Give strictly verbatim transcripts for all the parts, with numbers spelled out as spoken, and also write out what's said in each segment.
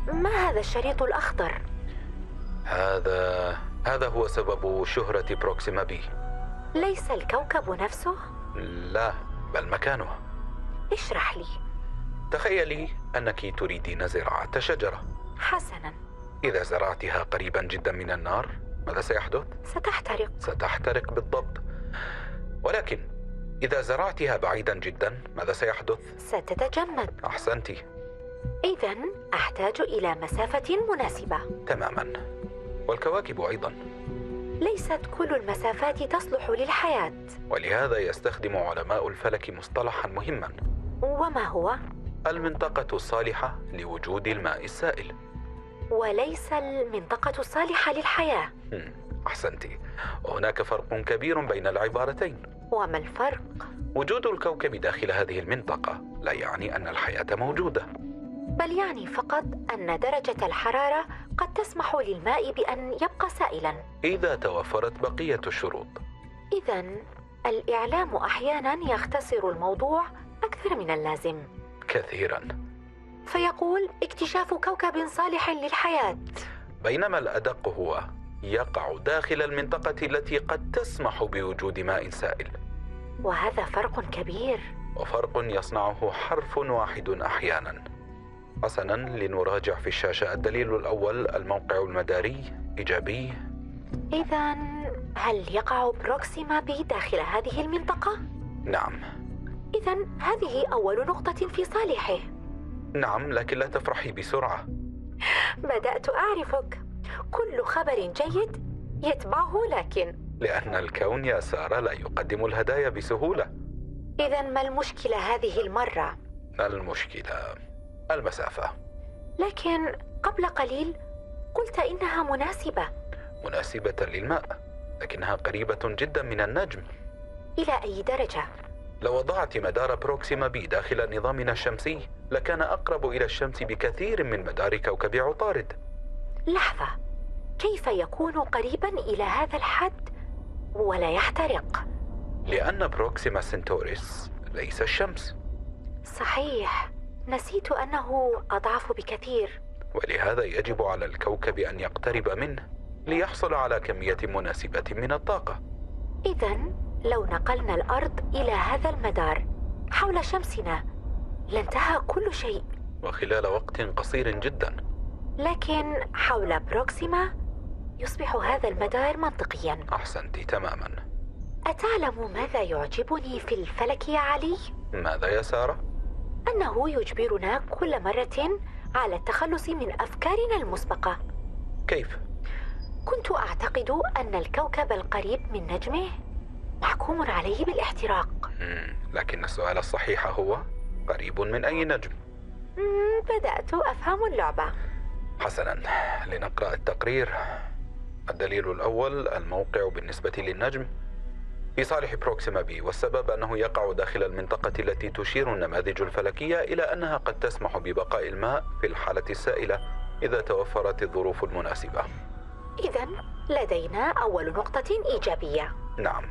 ما هذا الشريط الأخضر؟ هذا هذا هو سبب شهرة بروكسيما بي. ليس الكوكب نفسه؟ لا، بل مكانه. اشرح لي. تخيلي أنك تريدين زراعة شجرة. حسنا. إذا زرعتها قريبا جدا من النار ماذا سيحدث؟ ستحترق. ستحترق بالضبط. ولكن إذا زرعتها بعيدا جدا ماذا سيحدث؟ ستتجمد. أحسنتي. إذن أحتاج إلى مسافة مناسبة. تماما. والكواكب أيضا. ليست كل المسافات تصلح للحياة، ولهذا يستخدم علماء الفلك مصطلحا مهما. وما هو؟ المنطقة الصالحة لوجود الماء السائل. وليس المنطقة الصالحة للحياة. أحسنتي. وهناك فرق كبير بين العبارتين. وما الفرق؟ وجود الكوكب داخل هذه المنطقة لا يعني أن الحياة موجودة، بل يعني فقط أن درجة الحرارة قد تسمح للماء بأن يبقى سائلا إذا توفرت بقية الشروط. إذن الإعلام أحيانا يختصر الموضوع أكثر من اللازم كثيرا، فيقول اكتشاف كوكب صالح للحياة، بينما الأدق هو يقع داخل المنطقة التي قد تسمح بوجود ماء سائل. وهذا فرق كبير، وفرق يصنعه حرف واحد أحيانا. حسنا، لنراجع في الشاشة. الدليل الأول الموقع المداري إيجابي. إذن هل يقع بروكسيما بي داخل هذه المنطقة؟ نعم. إذن هذه أول نقطة في صالحه. نعم، لكن لا تفرحي بسرعة. بدأت أعرفك. كل خبر جيد يتبعه لكن. لأن الكون يا سارة لا يقدم الهدايا بسهولة. إذن ما المشكلة هذه المرة؟ المشكلة المسافة. لكن قبل قليل قلت إنها مناسبة. مناسبة للماء، لكنها قريبة جدا من النجم. إلى أي درجة؟ لو وضعت مدار بروكسيما بي داخل نظامنا الشمسي لكان أقرب إلى الشمس بكثير من مدار كوكب عطارد. لحظة، كيف يكون قريبا إلى هذا الحد ولا يحترق؟ لأن بروكسيما سنتوريس ليس الشمس. صحيح، نسيت أنه أضعف بكثير. ولهذا يجب على الكوكب أن يقترب منه ليحصل على كمية مناسبة من الطاقة. إذن لو نقلنا الأرض إلى هذا المدار حول شمسنا لانتهى كل شيء، وخلال وقت قصير جدا. لكن حول بروكسيما يصبح هذا المدار منطقيا. أحسنت تماما. أتعلم ماذا يعجبني في الفلك يا علي؟ ماذا يا سارة؟ أنه يجبرنا كل مرة على التخلص من أفكارنا المسبقة. كيف؟ كنت أعتقد أن الكوكب القريب من نجمه محكوم عليه بالاحتراق. مم. لكن السؤال الصحيح هو قريب من أي نجم؟ مم. بدأت أفهم اللعبة. حسنا، لنقرأ التقرير. الدليل الأول الموقع بالنسبة للنجم في صالح بروكسيما بي، والسبب أنه يقع داخل المنطقة التي تشير النماذج الفلكية إلى أنها قد تسمح ببقاء الماء في الحالة السائلة إذا توفرت الظروف المناسبة. إذن لدينا أول نقطة إيجابية. نعم،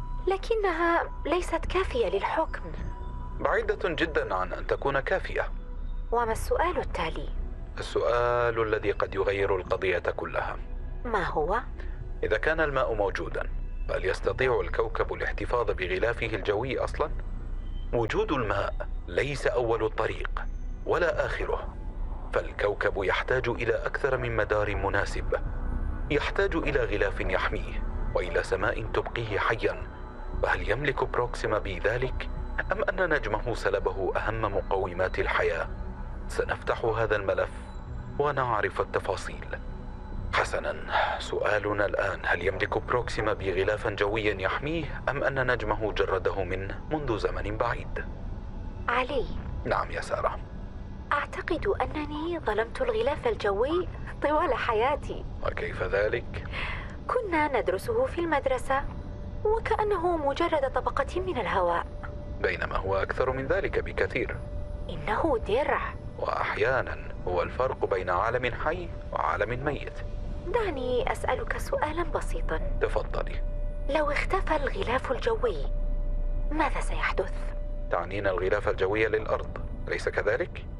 لكنها ليست كافية للحكم. بعيدة جدا عن أن تكون كافية. وما السؤال التالي؟ السؤال الذي قد يغير القضية كلها. ما هو؟ إذا كان الماء موجودا فهل يستطيع الكوكب الاحتفاظ بغلافه الجوي أصلا؟ وجود الماء ليس أول الطريق ولا آخره، فالكوكب يحتاج إلى أكثر من مدار مناسب. يحتاج إلى غلاف يحميه وإلى سماء تبقيه حيا. فهل يملك بروكسيما بي ذلك؟ أم أن نجمه سلبه أهم مقومات الحياة؟ سنفتح هذا الملف ونعرف التفاصيل. حسنا، سؤالنا الآن هل يملك بروكسيما بي غلافا جويا يحميه أم أن نجمه جرده منه منذ زمن بعيد؟ علي. نعم يا سارة. أعتقد أنني ظلمت الغلاف الجوي طوال حياتي. وكيف ذلك؟ كنا ندرسه في المدرسة وكأنه مجرد طبقة من الهواء، بينما هو أكثر من ذلك بكثير. إنه درع. وأحيانا هو الفرق بين عالم حي وعالم ميت. دعني أسألك سؤالا بسيطا. تفضلي. لو اختفى الغلاف الجوي ماذا سيحدث؟ تعنين الغلاف الجوي للأرض، أليس كذلك؟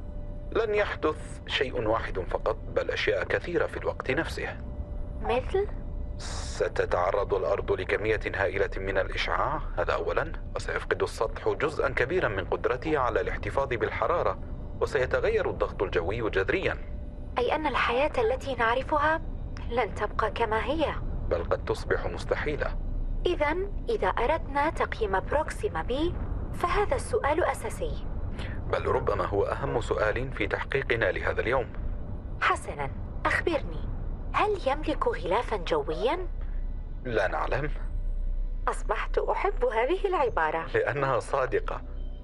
لن يحدث شيء واحد فقط، بل أشياء كثيرة في الوقت نفسه. مثل؟ ستتعرض الأرض لكمية هائلة من الإشعاع، هذا أولا، وسيفقد السطح جزءا كبيرا من قدرته على الاحتفاظ بالحرارة، وسيتغير الضغط الجوي جذريا. أي أن الحياة التي نعرفها لن تبقى كما هي، بل قد تصبح مستحيلة. إذن إذا أردنا تقييم بروكسيما بي فهذا السؤال أساسي، بل ربما هو أهم سؤال في تحقيقنا لهذا اليوم. حسنا، أخبرني، هل يملك غلافا جويا؟ لا نعلم. أصبحت أحب هذه العبارة لأنها صادقة.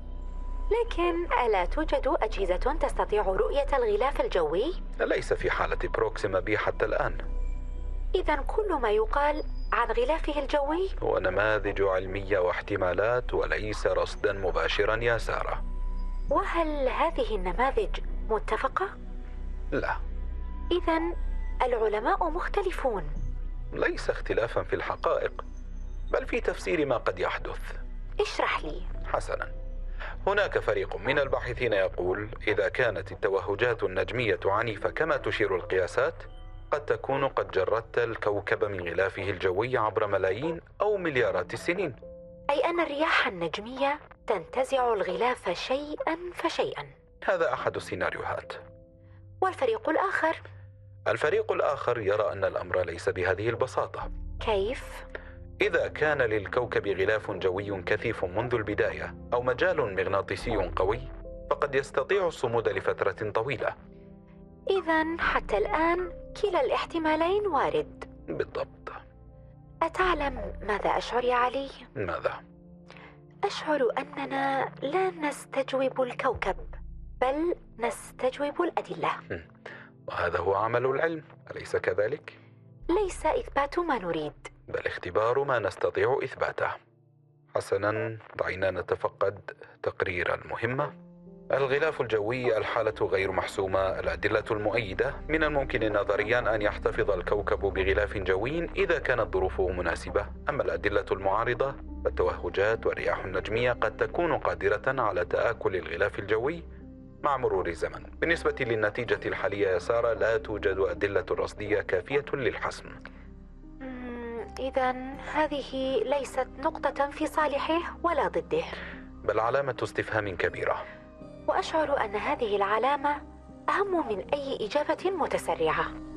لكن ألا توجد أجهزة تستطيع رؤية الغلاف الجوي؟ ليس في حالة بروكسيما بي حتى الآن. إذن كل ما يقال عن غلافه الجوي هو نماذج علمية واحتمالات، وليس رصدا مباشرا يا سارة. وهل هذه النماذج متفقة؟ لا. إذن العلماء مختلفون. ليس اختلافا في الحقائق، بل في تفسير ما قد يحدث. اشرح لي. حسنا، هناك فريق من الباحثين يقول إذا كانت التوهجات النجمية عنيفة كما تشير القياسات، قد تكون قد جردت الكوكب من غلافه الجوي عبر ملايين أو مليارات السنين. أي أن الرياح النجمية تنتزع الغلاف شيئا فشيئا. هذا أحد السيناريوهات. والفريق الآخر؟ الفريق الآخر يرى أن الأمر ليس بهذه البساطة. كيف؟ إذا كان للكوكب غلاف جوي كثيف منذ البداية أو مجال مغناطيسي قوي، فقد يستطيع الصمود لفترة طويلة. إذن حتى الآن كلا الاحتمالين وارد. بالضبط. أتعلم ماذا أشعر يا علي؟ ماذا؟ أشعر أننا لا نستجوب الكوكب، بل نستجوب الأدلة. وهذا هو عمل العلم، أليس كذلك؟ ليس إثبات ما نريد، بل اختبار ما نستطيع إثباته. حسنا، دعينا نتفقد تقريرا مهمة. الغلاف الجوي الحالة غير محسومة. الأدلة المؤيدة: من الممكن نظريا أن يحتفظ الكوكب بغلاف جوي إذا كانت ظروفه مناسبة. أما الأدلة المعارضة فالتوهجات والرياح النجمية قد تكون قادرة على تآكل الغلاف الجوي مع مرور الزمن. بالنسبة للنتيجة الحالية يا سارة، لا توجد أدلة رصدية كافية للحسم. إذن هذه ليست نقطة في صالحه ولا ضده، بل علامة استفهام كبيرة. وأشعر أن هذه العلامة أهم من أي إجابة متسرعة.